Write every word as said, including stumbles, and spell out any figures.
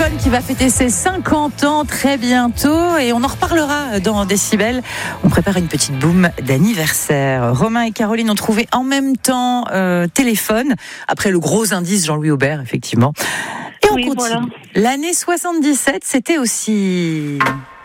téléphone qui va fêter ses cinquante ans très bientôt et on en reparlera dans Décibel. On prépare une petite boum d'anniversaire. Romain et Caroline ont trouvé en même temps euh, téléphone, après le gros indice Jean-Louis Aubert, effectivement. Et on Oui, continue. voilà. L'année soixante-dix-sept, c'était aussi...